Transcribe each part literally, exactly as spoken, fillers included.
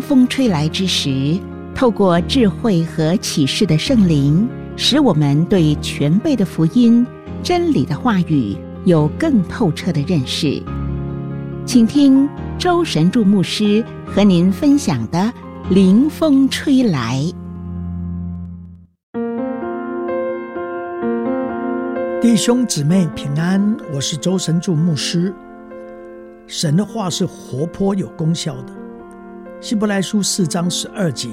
风吹来之时，透过智慧和启示的圣灵，使我们对全备的福音、真理的话语有更透彻的认识。请听周神助牧师和您分享的灵风吹来。 弟兄姊妹平安，我是周神助牧师。神的话是活泼有功效的，希伯来书四章十二节。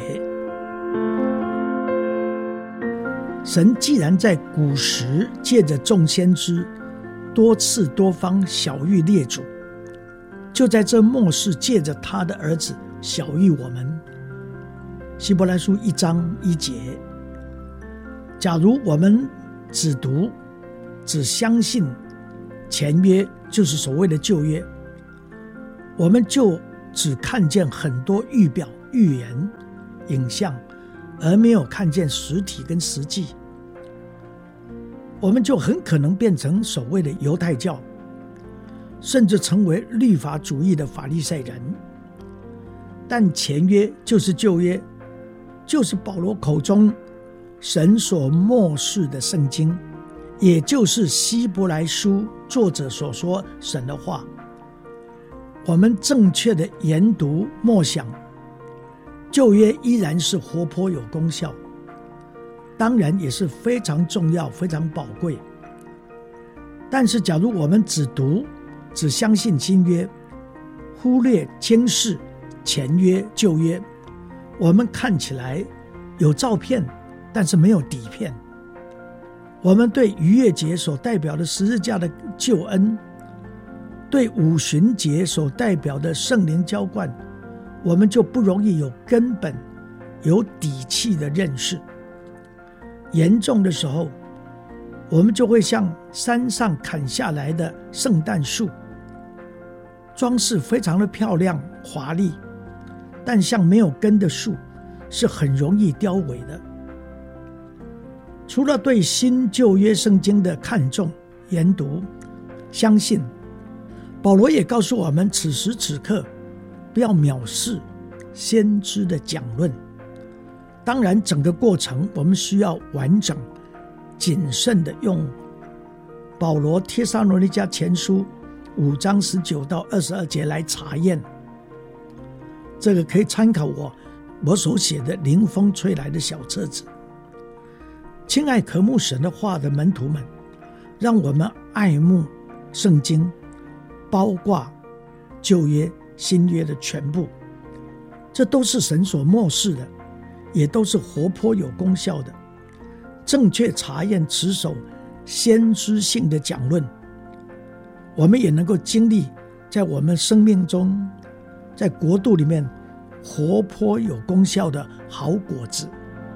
神既然在古时借着众先知多次多方晓谕列祖，就在这末世借着他的儿子晓谕我们。希伯来书一章一节。假如我们只读只相信前约，就是所谓的旧约，我们就只看见很多预表、预言、影像，而没有看见实体跟实际，我们就很可能变成所谓的犹太教，甚至成为律法主义的法利赛人。但前约就是旧约，就是保罗口中神所默示的圣经，也就是希伯来书作者所说神的话。我们正确的研读默想，旧约依然是活泼有功效，当然也是非常重要非常宝贵。但是假如我们只读只相信新约，忽略监视前约旧约，我们看起来有照片，但是没有底片。我们对逾越节所代表的十字架的救恩，对五旬节所代表的圣灵浇灌，我们就不容易有根本有底气的认识。严重的时候，我们就会像山上砍下来的圣诞树，装饰非常的漂亮华丽，但像没有根的树是很容易凋萎的。除了对新旧约圣经的看重、研读、相信，保罗也告诉我们，此时此刻不要藐视先知的讲论。当然整个过程我们需要完整谨慎的用保罗帖撒罗尼迦前书五章十九到二十二节来查验。这个可以参考我我所写的灵风吹来的小册子。亲爱渴慕神的话的门徒们，让我们爱慕圣经，包括旧约新约的全部，这都是神所默示的，也都是活泼有功效的。正确查验持守先知性的讲论，我们也能够经历在我们生命中，在国度里面活泼有功效的好果子。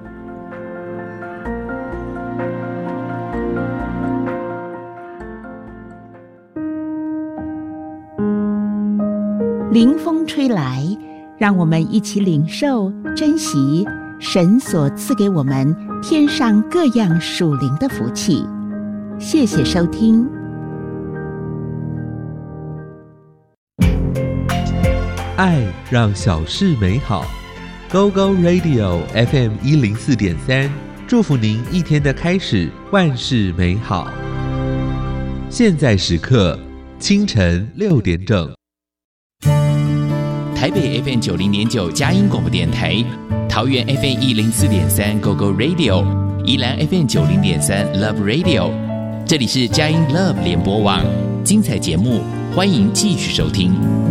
灵风吹来，让我们一起领受珍惜神所赐给我们天上各样属灵的福气。谢谢收听。 爱让小事美好。 Go Go Radio F M 一零四点三，祝福您一天的开始万事美好。现在时刻清晨六点整。 台北 F M 九零点九佳音广播电台，桃园 F M 一零四点三 Go Go Radio， 宜兰 F M 九零点三 Love Radio， 这里是佳音 Love 联播网，精彩节目欢迎继续收听。